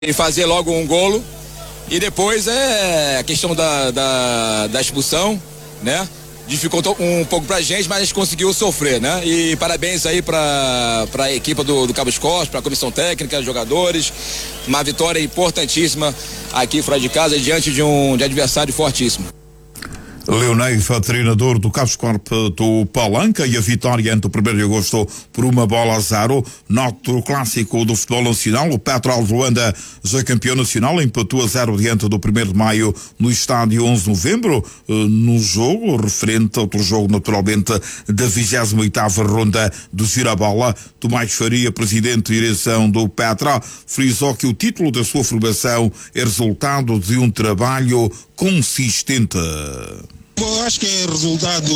e fazer logo um golo. E depois é a questão da expulsão, né? Dificultou um pouco pra gente, mas a gente conseguiu sofrer, né? E parabéns aí pra equipe do Cabo Esporte, pra comissão técnica, jogadores. Uma vitória importantíssima aqui fora de casa, diante de um adversário fortíssimo. Leoneiva, treinador do Cabo Esporte do Palanca, e a vitória entre o 1º de agosto por 1-0. Noutro clássico do futebol nacional, o Petro de Luanda, já campeão nacional, empatou a 0 diante do 1º de maio no estádio 11 de novembro, no jogo referente a outro jogo, naturalmente, da 28ª ronda do Girabola. Tomás Faria, presidente de direção do Petro, frisou que o título da sua formação é resultado de um trabalho consistente. Eu acho que é resultado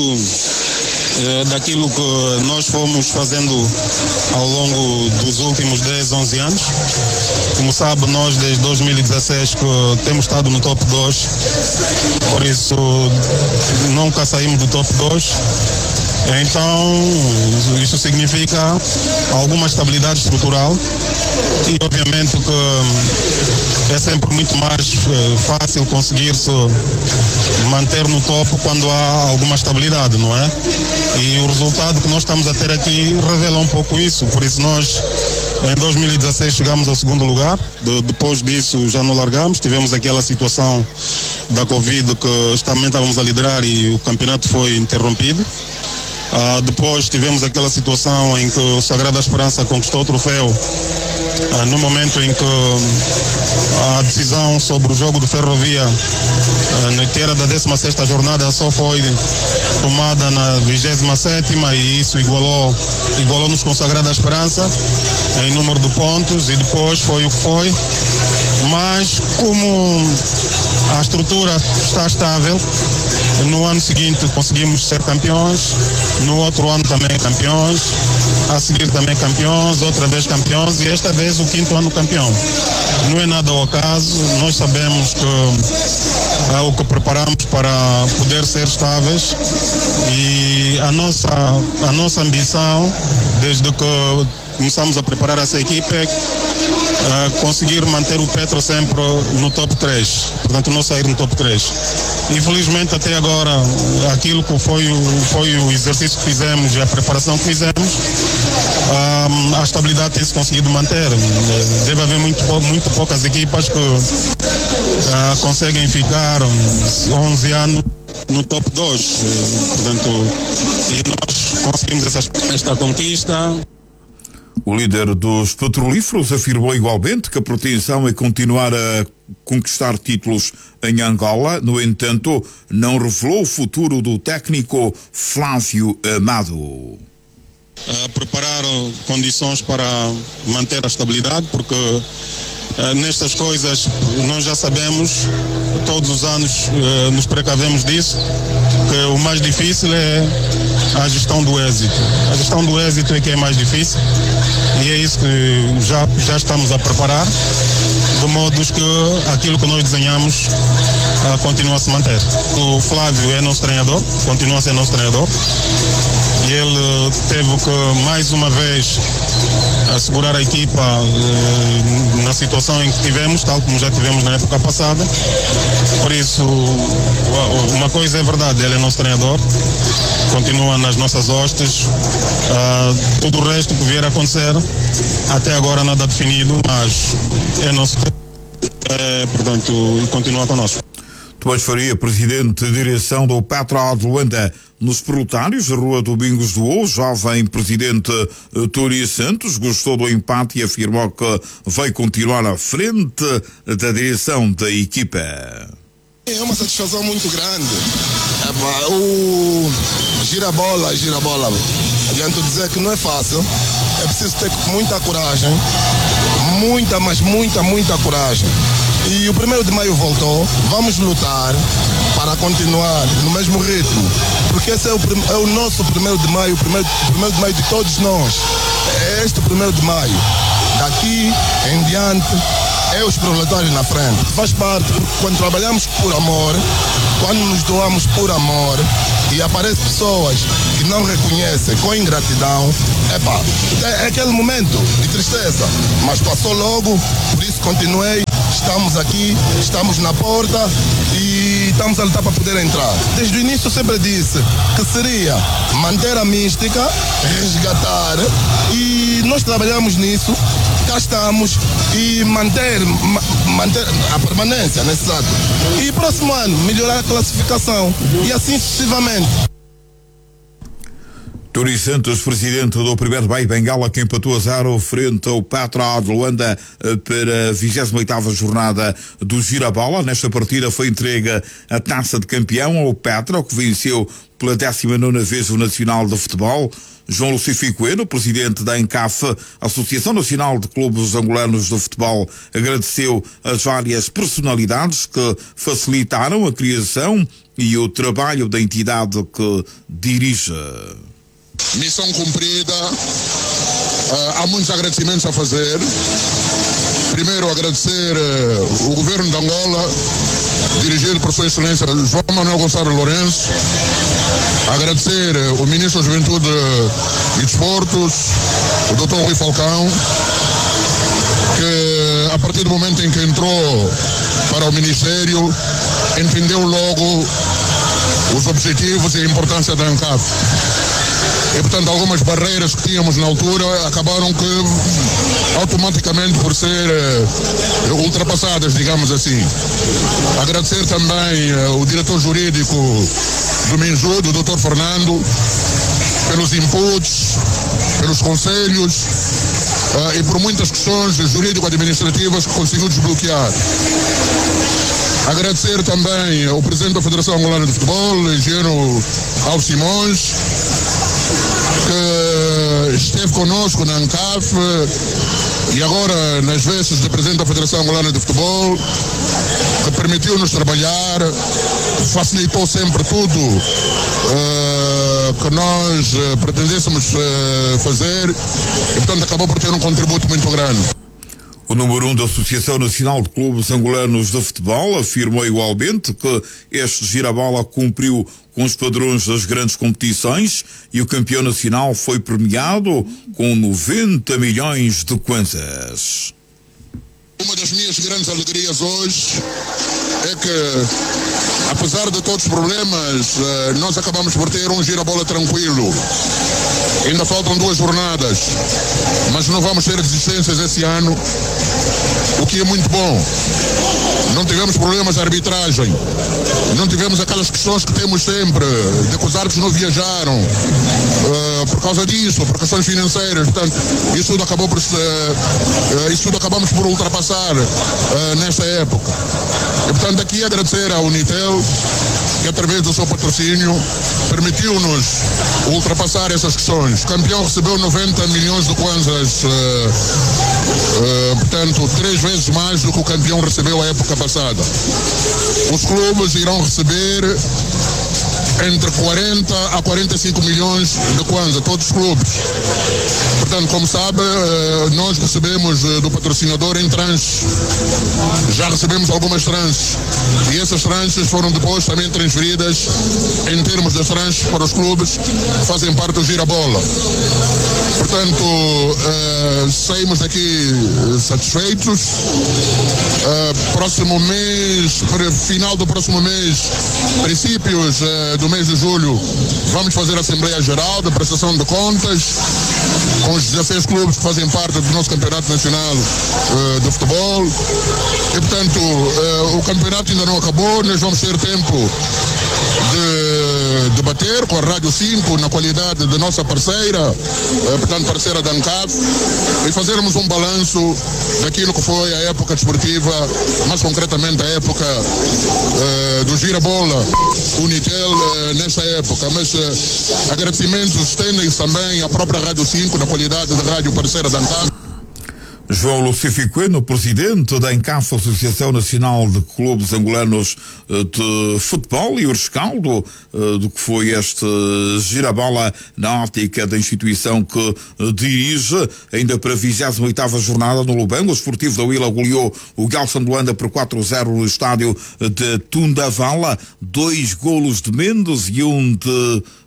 daquilo que nós fomos fazendo ao longo dos últimos 10, 11 anos. Como sabe, nós desde 2016 que temos estado no top 2, por isso nunca saímos do top 2. Então, isso significa alguma estabilidade estrutural e, obviamente, que é sempre muito mais fácil conseguir-se manter no topo quando há alguma estabilidade, não é? E o resultado que nós estamos a ter aqui revela um pouco isso. Por isso, nós, em 2016, chegamos ao 2º lugar. Depois disso, já não largamos. Tivemos aquela situação da Covid que também estávamos a liderar e o campeonato foi interrompido. Depois tivemos aquela situação em que o Sagrada Esperança conquistou o troféu no momento em que a decisão sobre o jogo de Ferrovia, que era da 16ª jornada, só foi tomada na 27ª, e isso igualou-nos com o Sagrada Esperança em número de pontos, e depois foi o que foi. Mas como a estrutura está estável, no ano seguinte conseguimos ser campeões, no outro ano também campeões, a seguir também campeões, outra vez campeões, e esta vez o 5º ano campeão. Não é nada ao acaso, nós sabemos que é o que preparamos para poder ser estáveis, e a nossa ambição, desde que começamos a preparar essa equipe, é conseguir manter o Petro sempre no top 3, portanto não sair no top 3. Infelizmente até agora aquilo que foi o exercício que fizemos e a preparação que fizemos, a estabilidade tem-se conseguido manter. Deve haver muito poucas equipas que conseguem ficar 11 anos no top 2, portanto, e nós conseguimos esta conquista. O líder dos petrolíferos afirmou igualmente que a pretensão é continuar a conquistar títulos em Angola. No entanto, não revelou o futuro do técnico Flávio Amado. Preparar condições para manter a estabilidade, porque nestas coisas nós já sabemos, todos os anos nos precavemos disso, que o mais difícil é a gestão do êxito. A gestão do êxito é que é mais difícil, e é isso que já estamos a preparar, de modo que aquilo que nós desenhamos continua a se manter. O Flávio é nosso treinador, continua a ser nosso treinador, e ele teve que, mais uma vez, assegurar a equipa na situação em que tivemos, tal como já tivemos na época passada. Por isso, uma coisa é verdade, ele é nosso treinador, continua nas nossas hostes. Tudo o resto que vier a acontecer, até agora nada definido, mas é nosso treinador, portanto, continua connosco. Tomás Faria, presidente de direção do Petro de Luanda. Nos Proletários, a Rua Domingos do O, jovem presidente Túria Santos gostou do empate e afirmou que vai continuar à frente da direção da equipa. É uma satisfação muito grande. O Girabola, adianto dizer que não é fácil. É preciso ter muita coragem, muita coragem. E o 1º de maio voltou. Vamos lutar para continuar no mesmo ritmo, porque esse é o nosso 1º de maio, o 1º de maio de todos nós. É este 1º de maio. Daqui em diante é os proletários na frente. Faz parte, porque quando trabalhamos por amor, quando nos doamos por amor e aparecem pessoas que não reconhecem com ingratidão, é aquele momento de tristeza, mas passou logo, por isso continuei, estamos aqui, estamos na porta e estamos a lutar para poder entrar. Desde o início eu sempre disse que seria manter a mística, resgatar, e nós trabalhamos nisso, cá estamos, e manter a permanência nesse ato. E próximo ano melhorar a classificação e assim sucessivamente. Tony Santos, presidente do primeiro Bay Bengala, que empatou a 0 frente ao Petra de Luanda para a 28ª jornada do Girabola. Nesta partida foi entregue a taça de campeão ao Petra, que venceu pela 19ª vez o Nacional de Futebol. João Lucifio Coelho, presidente da ANCAF, Associação Nacional de Clubes Angolanos de Futebol, agradeceu as várias personalidades que facilitaram a criação e o trabalho da entidade que dirige. Missão cumprida, há muitos agradecimentos a fazer. Primeiro, agradecer o governo de Angola, dirigido por Sua Excelência João Manuel Gonçalves Lourenço. Agradecer o Ministro da Juventude e Desportos, o Dr. Rui Falcão, que a partir do momento em que entrou para o Ministério, entendeu logo os objetivos e a importância da ANCAF. E, portanto, algumas barreiras que tínhamos na altura acabaram que automaticamente por ser ultrapassadas, digamos assim. Agradecer também o diretor jurídico do Minjudo, o Dr. Fernando, pelos inputs, pelos conselhos e por muitas questões jurídico-administrativas que conseguiu desbloquear. Agradecer também ao presidente da Federação Angolana de Futebol, engenheiro Alves Simões, que esteve conosco na ANCAF e agora nas vestes de presidente da Federação Angolana de Futebol, que permitiu-nos trabalhar, facilitou sempre tudo que nós pretendêssemos fazer e, portanto, acabou por ter um contributo muito grande. O número 1 da Associação Nacional de Clubes Angolanos de Futebol afirmou igualmente que este Girabola cumpriu com os padrões das grandes competições e o campeão nacional foi premiado com 90 milhões de kwanzas. Uma das minhas grandes alegrias hoje é que, apesar de todos os problemas, nós acabamos por ter um Girabola tranquilo. Ainda faltam 2 jornadas, mas não vamos ter desistências esse ano, o que é muito bom. Não tivemos problemas de arbitragem, não tivemos aquelas questões que temos sempre, de que os árbitros não viajaram por causa disso, por questões financeiras. Portanto, isso tudo acabamos por ultrapassar nesta época. E, portanto, aqui agradecer à Unitel, que através do seu patrocínio permitiu-nos ultrapassar essas questões. O campeão recebeu 90 milhões de kwanzas, portanto, 3 vezes mais do que o campeão recebeu a época passada. Os clubes irão receber entre 40 a 45 milhões de kwanza, todos os clubes. Portanto, como sabe, nós recebemos do patrocinador em tranches. Já recebemos algumas tranches. E essas tranches foram depois também transferidas em termos das tranches para os clubes que fazem parte do Girabola. Portanto, saímos daqui satisfeitos. Próximo mês, final do próximo mês, princípios do mês de julho, vamos fazer a Assembleia Geral da prestação de contas com os 16 clubes que fazem parte do nosso Campeonato Nacional de Futebol. E, portanto, o campeonato ainda não acabou, nós vamos ter tempo de debater com a Rádio 5 na qualidade de nossa parceira, portanto parceira da ANCAF, e fazermos um balanço daquilo que foi a época desportiva, mais concretamente a época do Girabola, Unitel nesta época. Mas agradecimentos estendem-se também à própria Rádio 5 na qualidade de rádio parceira da ANCAF. João Lucifio Coelho, presidente da ANCAF, Associação Nacional de Clubes Angolanos de Futebol, e o rescaldo do que foi este Girabola na ótica da instituição que dirige. Ainda para a 28ª jornada no Lubango, o Esportivo da Huila goleou o Galson de Luanda por 4-0 no estádio de Tundavala. 2 golos de Mendes e um de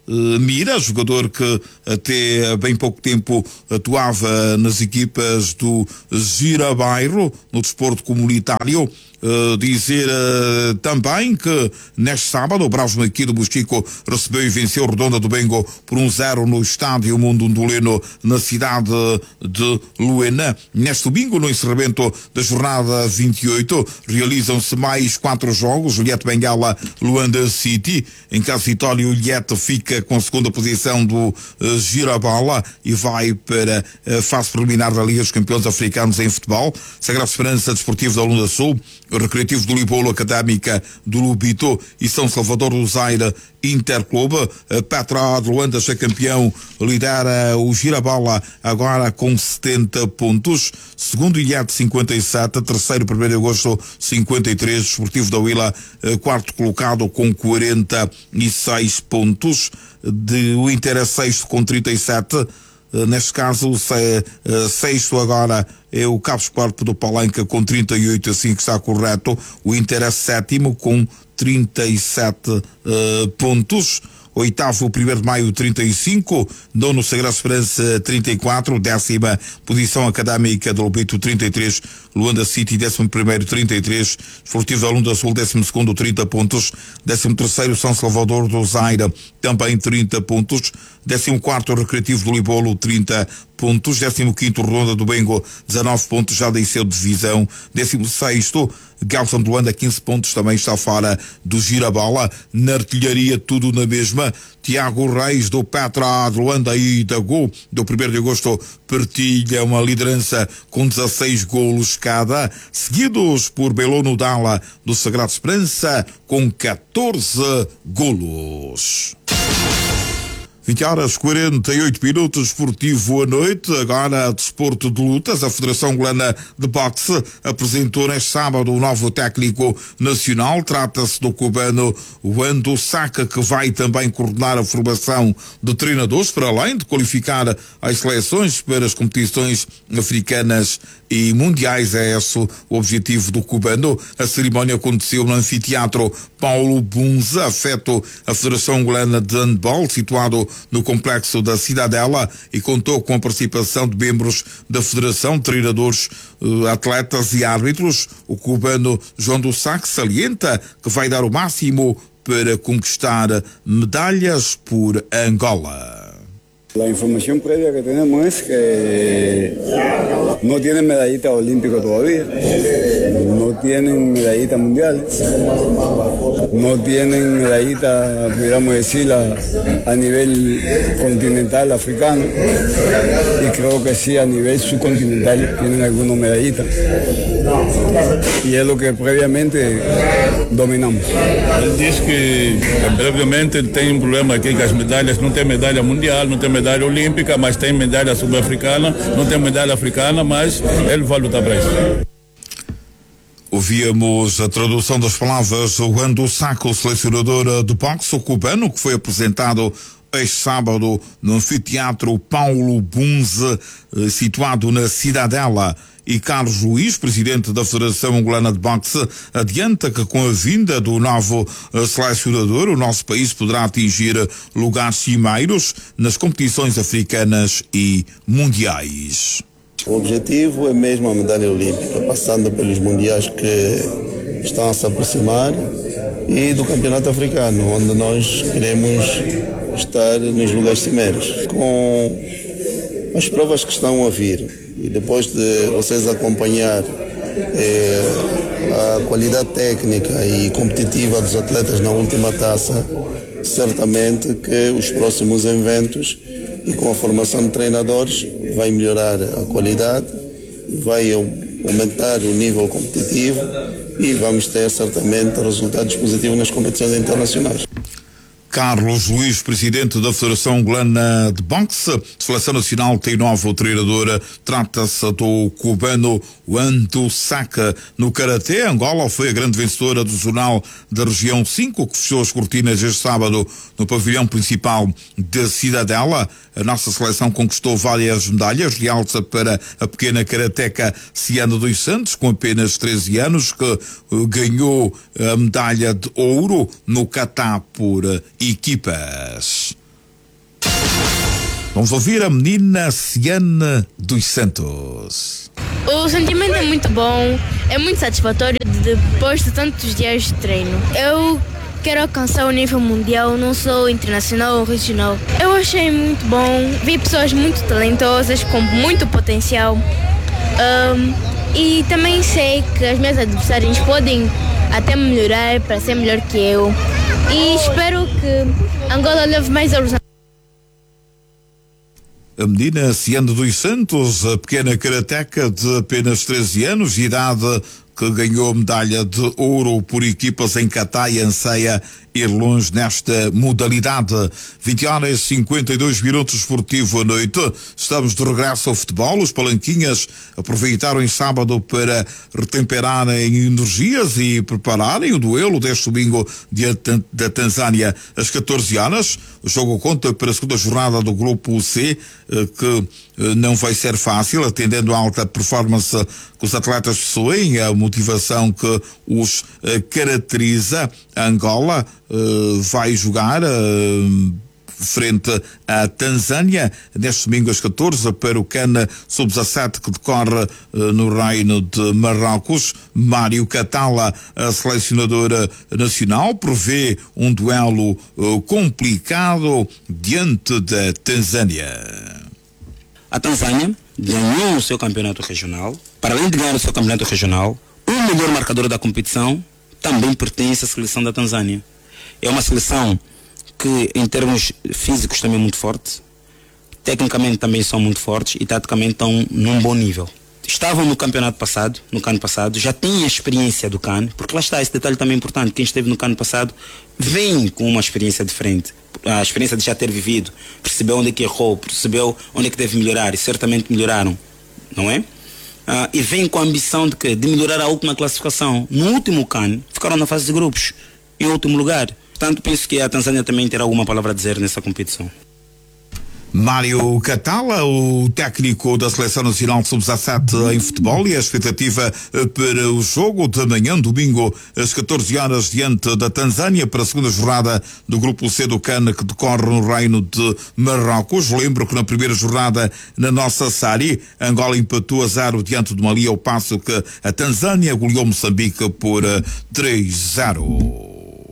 Mira, jogador que até bem pouco tempo atuava nas equipas do Girabairro, no desporto comunitário. Dizer também que neste sábado o Bravos aqui do Bustico recebeu e venceu Redonda do Bengo por 1-0 no estádio Mundo Unduleno na cidade de Luena. Neste domingo, no encerramento da jornada 28, realizam-se mais 4 jogos. Ilhete Bengala, Luanda City. Em caso de vitória, o Ilhete fica com a segunda posição do Girabala e vai para a fase preliminar da Liga dos Campeões Africanos em futebol. Sagrada Esperança Desportivo da Lunda Sul, Recreativo do Libolo, Académica do Lubito e São Salvador do Zaire Interclube. Petra de Luanda, já campeão, lidera o Girabala agora com 70 pontos. Segundo Ilhete, 57. Terceiro, 1º de agosto, 53. Desportivo da Huila, quarto colocado com 46 pontos. O Inter é sexto com 37. Neste caso, sexto agora é o Cabo Esparpo do Palanca com 38, assim que está correto. O Inter é sétimo com 37 pontos. Oitavo, o 1º de Maio, 35. Nono, Sagrada Esperança, 34. Décima posição, Académica do Lubito, 33. Luanda City, 11º, 33. Desportivo da Lunda Sul, 12º, 30 pontos. 13º, São Salvador do Zaire, também 30 pontos. 14º, Recreativo do Libolo, 30 pontos. 15º, Redonda do Bengo, 19 pontos, já desceu de divisão. 16º, Galson de Luanda, 15 pontos, também está fora do Girabala. Na artilharia, tudo na mesma. Tiago Reis, do Petra de Luanda e da Gol, do 1º de agosto, partilha uma liderança com 16 golos cada, seguidos por Belono Dalla, do Sagrada Esperança, com 14 golos. 20h48, esportivo à noite. Agora, desporto de lutas. A Federação Angolana de Boxe apresentou neste sábado o novo técnico nacional. Trata-se do cubano Wando Saka, que vai também coordenar a formação de treinadores, para além de qualificar as seleções para as competições africanas e mundiais. É esse o objetivo do cubano. A cerimónia aconteceu no anfiteatro Paulo Bunza, afeto a Federação Angolana de Handball, situado no complexo da Cidadela, e contou com a participação de membros da Federação, treinadores, atletas e árbitros. O cubano João do Sac salienta que vai dar o máximo para conquistar medalhas por Angola. La información previa que tenemos es que no tienen medallita olímpica todavía, no tienen medallita mundial, no tienen medallita, pudiéramos decir, a nivel continental africano, y creo que sí a nivel subcontinental tienen algunas medallitas, y es lo que previamente dominamos. Ele diz que previamente tem um problema aqui que as medalhas, não tem medalha mundial, não tem medalha olímpica, mas tem medalha sul-africana, não tem medalha africana, mas ele vai lutar para isso. Ouvíamos a tradução das palavras do Wando Saka, selecionador de boxe, o cubano, que foi apresentado este sábado no anfiteatro Paulo Bunze, situado na Cidadela. E Carlos Luís, presidente da Federação Angolana de Boxe, adianta que com a vinda do novo selecionador, o nosso país poderá atingir lugares cimeiros nas competições africanas e mundiais. O objetivo é mesmo a medalha olímpica, passando pelos mundiais que estão a se aproximar e do campeonato africano, onde nós queremos estar nos lugares cimeiros. Com as provas que estão a vir, e depois de vocês acompanhar a qualidade técnica e competitiva dos atletas na última taça, certamente que os próximos eventos e com a formação de treinadores vai melhorar a qualidade, vai aumentar o nível competitivo e vamos ter certamente resultados positivos nas competições internacionais. Carlos Luís, presidente da Federação Angolana de Boxe. Seleção Nacional tem novo treinador. Trata-se do cubano Wando Saka. No Karatê, Angola foi a grande vencedora do Zonal da Região 5, que fechou as cortinas este sábado no pavilhão principal da Cidadela. A nossa seleção conquistou várias medalhas. Realça para a pequena karateca Ciana dos Santos, com apenas 13 anos, que ganhou a medalha de ouro no kata por equipas. Vamos ouvir a menina Ciane dos Santos. O sentimento é muito bom, é muito satisfatório depois de tantos dias de treino. Eu quero alcançar o nível mundial, não sou internacional ou regional. Eu achei muito bom, vi pessoas muito talentosas, com muito potencial. E também sei que as minhas adversárias podem até melhorar para ser melhor que eu. E espero que Angola leve mais aos. A menina Ciane dos Santos, a pequena karateca de apenas 13 anos de idade, que ganhou medalha de ouro por equipas em Catar e anseia ir longe nesta modalidade. 20h52 esportivo à noite. Estamos de regresso ao futebol. Os Palanquinhas aproveitaram em sábado para retemperarem energias e prepararem o duelo deste domingo diante da Tanzânia às 14h. O jogo conta para a segunda jornada do grupo C, que não vai ser fácil, atendendo à alta performance que os atletas possuem, a motivação que os caracteriza. A Angola vai jogar frente à Tanzânia neste domingo às 14 para o CAN Sub-17 que decorre no Reino de Marrocos. Mário Catala, a selecionadora nacional, prevê um duelo complicado diante da Tanzânia. A Tanzânia ganhou o seu campeonato regional. Para além de ganhar o seu campeonato regional, o melhor marcador da competição também pertence à seleção da Tanzânia. É uma seleção que em termos físicos também é muito forte, tecnicamente também são muito fortes e taticamente estão num bom nível. Estavam no CAN passado, já têm a experiência do CAN, porque lá está, esse detalhe também importante, quem esteve no CAN passado vem com uma experiência diferente, a experiência de já ter vivido, percebeu onde é que errou, percebeu onde é que deve melhorar e certamente melhoraram, não é? E vem com a ambição de melhorar a última classificação. No último CAN, ficaram na fase de grupos, em último lugar. Portanto, penso que a Tanzânia também terá alguma palavra a dizer nessa competição. Mário Catala, o técnico da Seleção Nacional Sub-17 em futebol, e a expectativa para o jogo de amanhã, domingo, às 14h, diante da Tanzânia, para a segunda jornada do Grupo C do CAN, que decorre no Reino de Marrocos. Lembro que na primeira jornada, na nossa SARI, Angola empatou a 0 diante do Mali, ao passo que a Tanzânia goleou Moçambique por 3-0.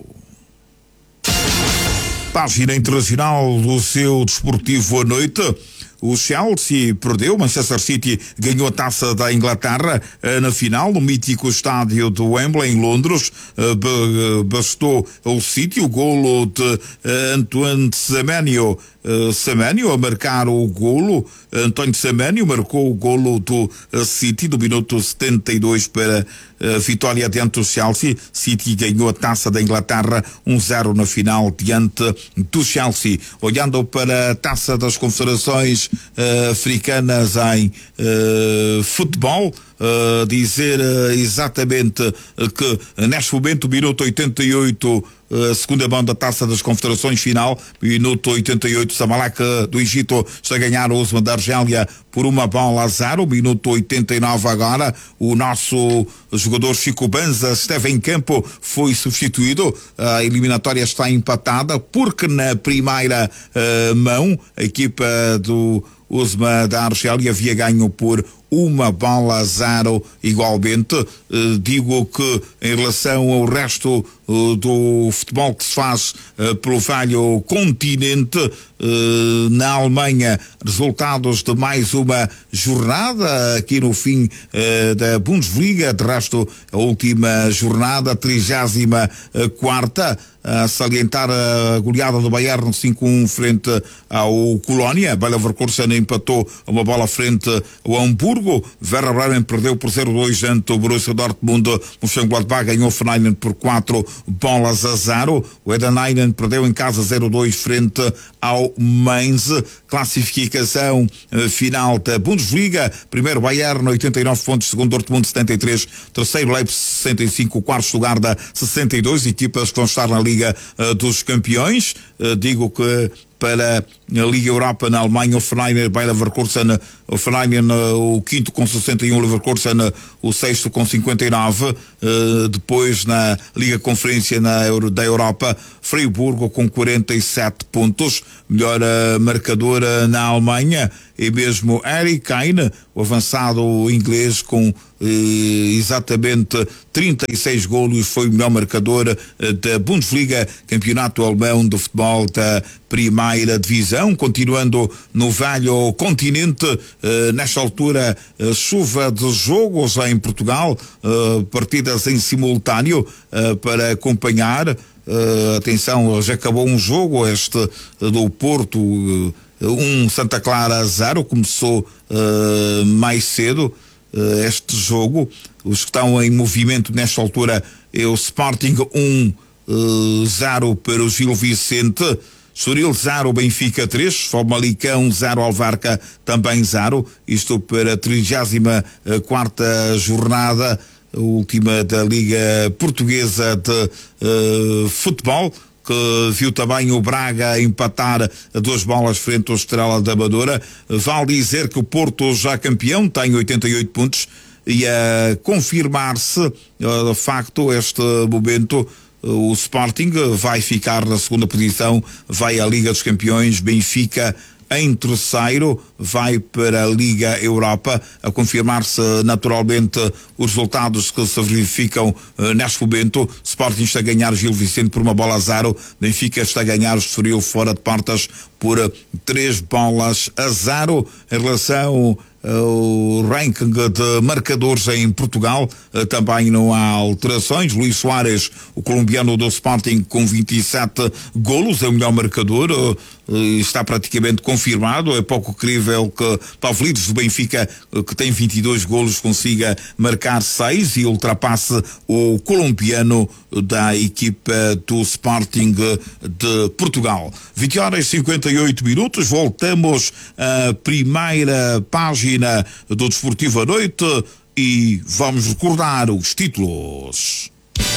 Página internacional do seu desportivo à noite. O Chelsea perdeu, Manchester City ganhou a taça da Inglaterra na final, no mítico estádio de Wembley, em Londres. Bastou ao City o golo de Antoine Semenyo a marcar o golo. António Semenyo marcou o golo do City do minuto 72 para a vitória diante do Chelsea. City ganhou a taça da Inglaterra 1-0 na final diante do Chelsea. Olhando para a taça das confederações africanas em futebol, dizer exatamente que neste momento, minuto 88, a segunda mão da taça das confederações final, minuto 88, Zamalek do Egito está a ganhar o Osma da Argélia por 1-0, minuto 89 agora, o nosso jogador Chico Banza esteve em campo, foi substituído, a eliminatória está empatada, porque na primeira mão, a equipa do Osma da Argélia havia ganho por 1-0 igualmente. Digo que em relação ao resto do futebol que se faz pelo velho continente, na Alemanha, resultados de mais uma jornada aqui no fim da Bundesliga. De resto, a última jornada, 34ª, a salientar a goleada do Bayern 5-1 frente ao Colónia. Bayer Leverkusen empatou uma bola frente ao Hamburgo. Werder Bremen perdeu por 0-2 ante o Borussia Dortmund. Mönchengladbach ganhou Hoffenheim por 4-0. O Edenheim perdeu em casa 0-2 frente ao Mainz. Classificação final da Bundesliga: primeiro Bayern 89 pontos, segundo Dortmund 73, terceiro Leipzig 65, quarto Stuttgart 62, equipas que vão estar na Liga dos Campeões. Digo que para a Liga Europa na Alemanha, o Freiburg by Leverkusen, o Freiburg o quinto com 61, o Leverkusen o sexto com 59, depois na Liga Conferência da Europa, Freiburgo com 47 pontos, melhor marcadora na Alemanha, e mesmo Harry Kane, o avançado inglês, com exatamente 36 golos, foi o melhor marcador da Bundesliga, campeonato alemão de futebol da primeira divisão. Continuando no velho continente, nesta altura chuva de jogos em Portugal, partidas em simultâneo para acompanhar. Atenção, já acabou um jogo, este do Porto, Santa Clara 0, começou mais cedo este jogo. Os que estão em movimento nesta altura é o Sporting 1-0 para o Gil Vicente, Estoril 0, Benfica 3, Famalicão 0, Alverca também 0, isto para a 34ª jornada, a última da Liga Portuguesa de Futebol, que viu também o Braga empatar a 2 bolas frente ao Estrela da Amadora. Vale dizer que o Porto, já campeão, tem 88 pontos, e a confirmar-se, de facto, este momento, o Sporting vai ficar na segunda posição, vai à Liga dos Campeões, Benfica em terceiro, vai para a Liga Europa, a confirmar-se naturalmente os resultados que se verificam neste momento. Sporting está a ganhar Gil Vicente por 1-0, Benfica está a ganhar o Estoril fora de portas por 3-0. Em relação o ranking de marcadores em Portugal, também não há alterações. Luís Soares, o colombiano do Sporting, com 27 golos, é o melhor marcador, está praticamente confirmado. É pouco crível que Pavlidis do Benfica, que tem 22 golos, consiga marcar 6 e ultrapasse o colombiano da equipa do Sporting de Portugal. 20h58, voltamos à primeira página do Desportivo à Noite e vamos recordar os títulos.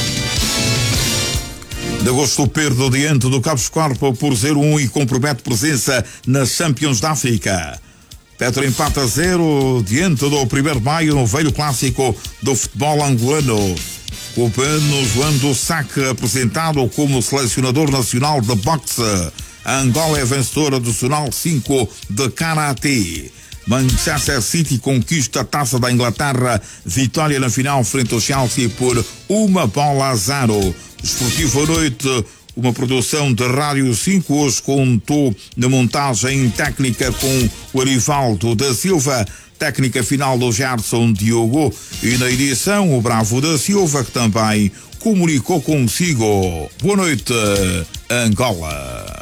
De agosto, perde diante do Cabo Scorpo por 0-1 e compromete presença na Champions da África. Petro empata 0 diante do 1º de maio no velho clássico do futebol angolano. O Pano João do Saque, apresentado como selecionador nacional de boxe. A Angola é vencedora do Nacional 5 de Karatê. Manchester City conquista a Taça da Inglaterra, vitória na final frente ao Chelsea por 1-0. Desportivo à Noite, uma produção de Rádio 5, hoje contou na montagem técnica com o Arivaldo da Silva, técnica final do Gerson Diogo, e na edição o Bravo da Silva, que também comunicou consigo. Boa noite, Angola.